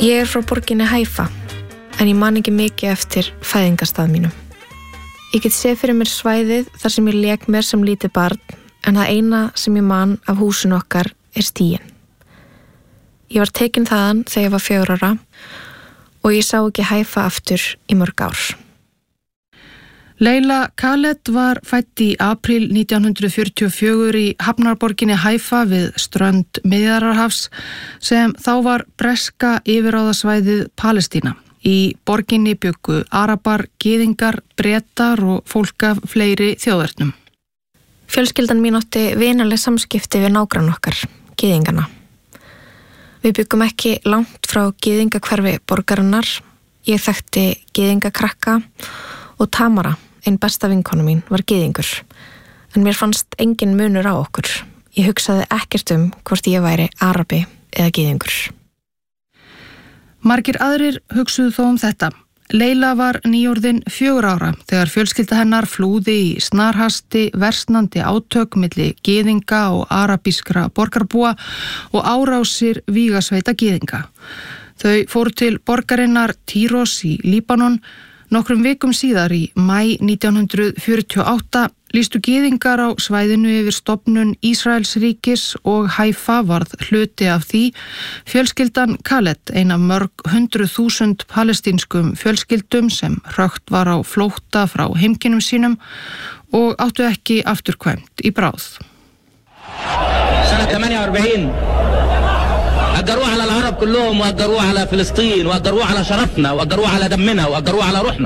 Ég frá borginni Haifa, en ég man ekki mikið eftir fæðingarstað mínum. Ég get séð fyrir mér svæðið þar sem ég lék mér sem lítið barn, en það eina sem ég man af húsinu okkar stíginn. Ég var tekin þaðan þegar ég var 4 ára og ég sá ekki Haifa aftur í mörg ár. Leila Khaled var fædd í apríl 1944 í hafnarborginni Haifa við strönd Miðjarðarhafs sem þá var breska yfirráðasvæðið Palestína. Í borginni bjuggu Arabar, Gyðingar, Bretar og fólk af fleiri þjóðernum. Fjölskyldan mín átti vinaleg samskipti við nágrann okkar, Gyðingana. Við byggum ekki langt frá gyðingahverfi borgarinnar. Ég þekkti gyðingakrakka og Tamara, einn besta vinkonu mín, var gyðingur. En mér fannst engin munur á okkur. Ég hugsaði ekkert hvort ég væri Arabi eða gyðingur. Margir aðrir hugsuðu þó þetta. Leila var nýorðin 4 ára þegar fjölskylda hennar flúði í snarhasti versnandi átök milli gyðinga og arabískra borgarbúa og árásir vígasveita gyðinga. Þau fóru til borgarinnar Týros í Líbanon. Nokkrum vikum síðar í maí 1948 lýstu gyðingar á svæðinu yfir stofnun Ísraelsríkis og Haifa varð hluti af því. Fjölskyldan Khaled, ein af mörg 100.000 palestínskum fjölskyldum sem hrökt var á flótta frá heimkynnum sínum og áttu ekki afturkvæmt í bráð. سنة 48 أجروه على العرب كلهم وأجروه على فلسطين وأجروه على شرفنا وأجروه على دمنا وأجروه على روحنا.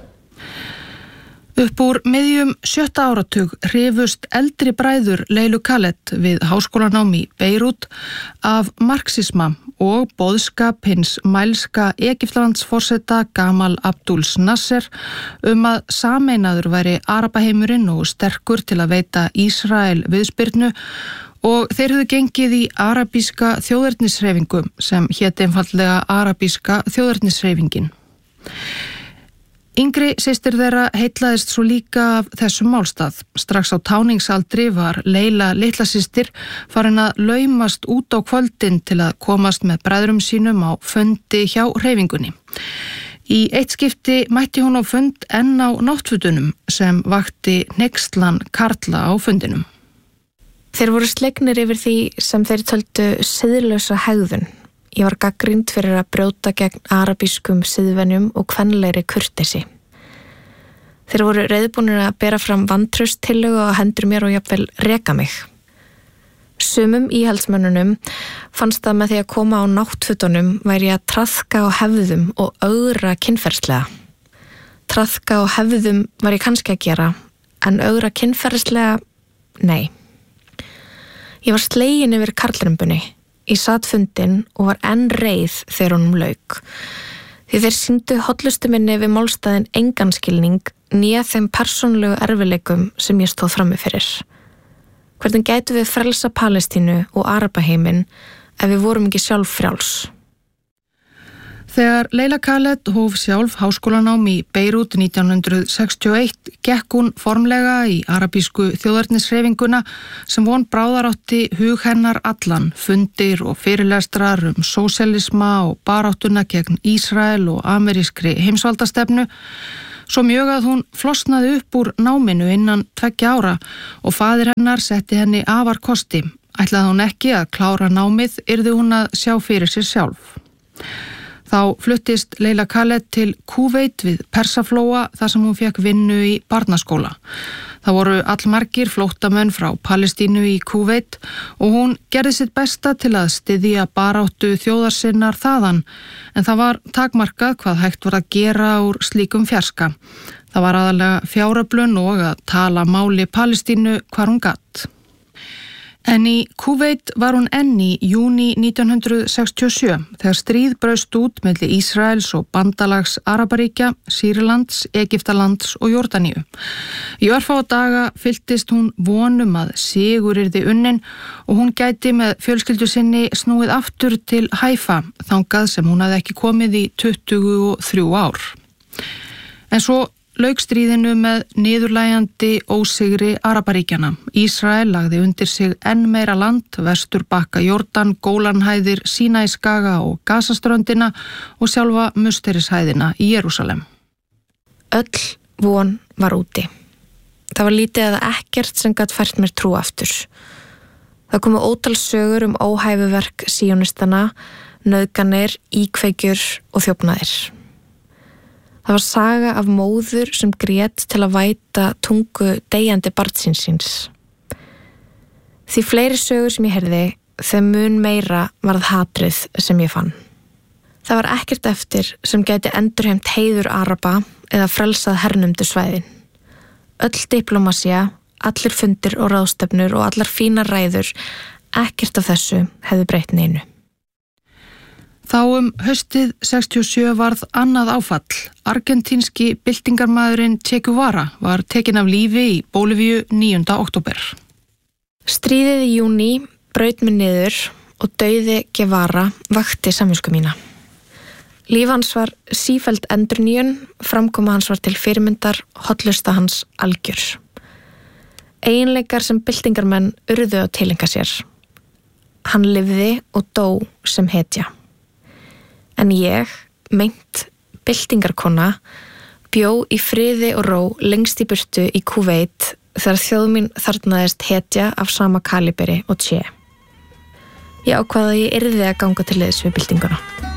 Upp úr miðjum 7. áratug hrifust eldri bræður Leilu Khaled við háskólanám í Beirút af marxisma og boðskap hins mælska Egyptalandsforseta Gamal Abdul Nasser að sameinaður væri Arabaheimurinn og sterkur til að veita Ísrael viðspyrnu og þeir höfðu gengið í arabíska þjóðernishreyfingu sem hét einfaldlega arabíska þjóðernishreyfingin. Yngri systir þeirra heillaðist svo líka af þessum málstað. Strax á táningsaldri var Leila litla systir farin að laumast út á kvöldin til að komast með bræðrum sínum á fundi hjá hreyfingunni. Í eitt skipti mætti hún á fund enn á náttfötunum sem vakti hneykslan karla á fundinum. Þeir voru slegnir yfir því sem þeir töldu siðlausa hegðun. Ég var gagnrýnd fyrir að brjóta gegn arabískum siðvenjum og kvenlegri kurteisi. Þeir voru reiðbúnir að bera fram vantrauststillögu á hendur mér og jafnvel reka mig. Sumum íhaldsmönnunum fannst það með því að koma á náttfötunum væri að traðka á hefðum og ögra kynferðslega. Traðka á hefðum var ég kannski að gera, en ögra kynferðslega, nei. Ég var slegin yfir karlrembunni. Ég sat fundinn og var enn reið þegar honum lauk. Því þeir sýndu hollustu minni við málstæðin engan skilning né þeim persónulegu erfiðleikum sem ég stóð frammi fyrir. Hvernig gætu við frelsa Palestínu og Arabaheiminn ef við vorum ekki sjálf frjáls? Þegar Leila Khaled hóf sjálf háskólanám í Beirút 1961 gekk hún formlega í arabísku þjóðernishreyfinguna sem von bráðar átti hug hennar allan, fundir og fyrirlestrar sósíalisma og baráttuna gegn Ísrael og amerískri heimsvaldastefnu, svo mjög að hún flosnaði upp úr náminu innan 2 ára og faðir hennar setti henni afar kosti. Ætlaði hún ekki að klára námið, yrði hún að sjá fyrir sér sjálf. Þá fluttist Leila Khaled til Kúveit við Persaflóa þar sem hún fékk vinnu í barnaskóla. Það voru allmargir flóttamenn frá Palestínu í Kúveit og hún gerði sitt besta til að styðja baráttu þjóðarsinnar þaðan, en það var takmarkað hvað hægt var að gera úr slíkum fjarska. Það var aðalega fjáröflun og að tala máli Palestínu hvar hún gat. En í Kúveit var hún enn í júní 1967 þegar stríð braust út milli Ísraels og bandalags Arabaríkja, Sýrlands, Egyptalands og Jórdaníu. Í örfáa daga fylltist hún vonum að sigur yrði unnin og hún gæti með fjölskyldu sinni snúið aftur til Haifa, þangað sem hún hafði ekki komið í 23 ár. En svo lauk stríðinu með niðurlægjandi ósigri Arabaríkjana. Ísrael lagði undir sig enn meira land, Vesturbakka Jórdan, Gólanhæðir, Sínaískaga og Gazaströndina og sjálfa Musterishæðina í Jerúsalem. Öll von var úti. Það var lítið eða ekkert sem gat fært mér trú aftur. Það komu ótal sögur óhæfuverk síonistana, nauðganir, íkveikjur og þjófnaðir. Það var saga af móður sem grét til að væta tungu deyjandi barnsins síns. Því fleiri sögur sem ég heyrði, þeim mun meira varð hatrið sem ég fann. Það var ekkert eftir sem gæti endurheimt heiður Araba eða frelsað hernumdu svæðin. Öll diplómasía, allir fundir og ráðstefnur og allar fínar ræður, ekkert af þessu hefði breytt neinu. Þá haustið 67 varð annað áfall. Argentínski byltingarmaðurinn Che Guevara var tekinn af lífi í Bólivíu 9. október. Stríðið í júní braut mig niður og dauði Guevara vakti samvisku mína. Líf hans var sífelld endurnýjun, framkoma hans var til fyrirmyndar, hollusta hans algjör. Eiginleikar sem byltingarmenn urðu að tileinka sér. Hann lifði og dó sem hetja. En ég, meint byltingarkona, bjó í friði og ró lengst í burtu í Kúveit þegar þjóð mín þarfnaðist hetja af sama kaliberi og Che. Ég ákvað að ég yrði að ganga til liðs við byltinguna.